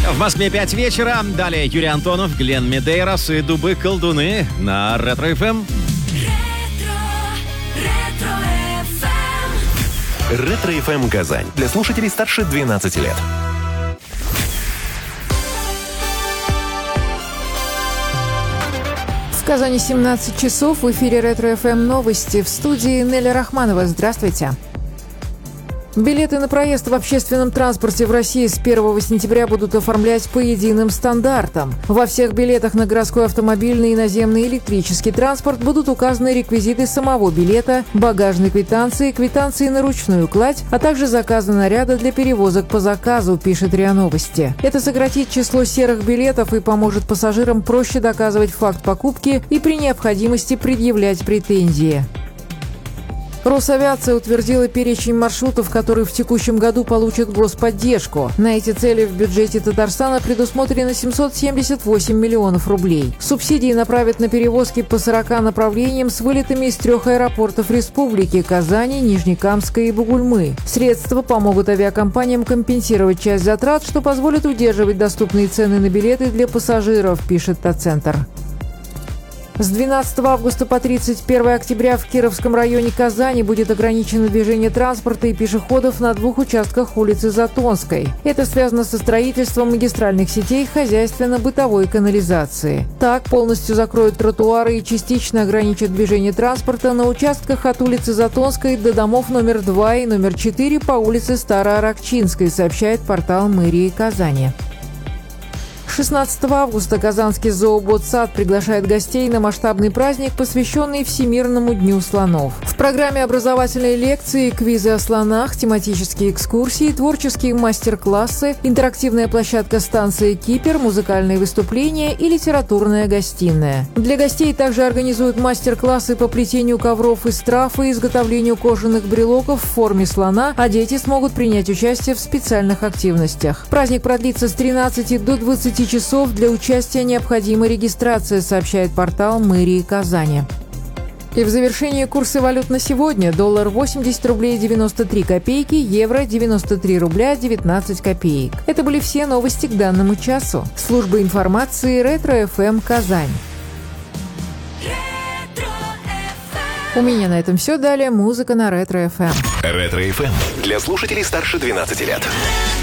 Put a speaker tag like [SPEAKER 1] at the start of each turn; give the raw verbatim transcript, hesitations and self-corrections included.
[SPEAKER 1] В Москве пять вечера. Далее Юрий Антонов, Глен Медейрос и Дубы-колдуны на Ретро-эф эм.
[SPEAKER 2] Ретро-эф эм Казань. Для слушателей старше двенадцати лет.
[SPEAKER 3] В Казани семнадцать часов. В эфире Ретро-эф эм новости. В студии Неля Рахманова. Здравствуйте. Билеты на проезд в общественном транспорте в России с первого сентября будут оформлять по единым стандартам. Во всех билетах на городской, автомобильный и наземный электрический транспорт будут указаны реквизиты самого билета, багажной квитанции, квитанции на ручную кладь, а также заказа наряда для перевозок по заказу, пишет РИА Новости. Это сократит число серых билетов и поможет пассажирам проще доказывать факт покупки и при необходимости предъявлять претензии. Росавиация утвердила перечень маршрутов, которые в текущем году получат господдержку. На эти цели в бюджете Татарстана предусмотрено семьсот семьдесят восемь миллионов рублей. Субсидии направят на перевозки по сорока направлениям с вылетами из трех аэропортов республики – Казани, Нижнекамска и Бугульмы. Средства помогут авиакомпаниям компенсировать часть затрат, что позволит удерживать доступные цены на билеты для пассажиров, пишет Тацентр. С двенадцатого августа по тридцать первое октября в Кировском районе Казани будет ограничено движение транспорта и пешеходов на двух участках улицы Затонской. Это связано со строительством магистральных сетей хозяйственно-бытовой канализации. Так, полностью закроют тротуары и частично ограничат движение транспорта на участках от улицы Затонской до домов номер два и номер четыре по улице Староаракчинской, сообщает портал мэрии Казани. шестнадцатого августа Казанский зооботсад приглашает гостей на масштабный праздник, посвященный Всемирному дню слонов. В программе образовательные лекции, квизы о слонах, тематические экскурсии, творческие мастер-классы, интерактивная площадка станции «Кипер», музыкальные выступления и литературная гостиная. Для гостей также организуют мастер-классы по плетению ковров из трав и изготовлению кожаных брелоков в форме слона, а дети смогут принять участие в специальных активностях. Праздник продлится с тринадцати до двадцати часов. Для участия необходима регистрация, сообщает портал мэрии Казани. И в завершении курсы валют на сегодня. Доллар восемьдесят рублей девяносто три копейки, евро девяносто три рубля девятнадцать копеек. Это были все новости к данному часу. Служба информации Ретро-эф эм Казань. У меня на этом все. Далее музыка на Ретро-эф эм.
[SPEAKER 2] Ретро-эф эм для слушателей старше двенадцати лет.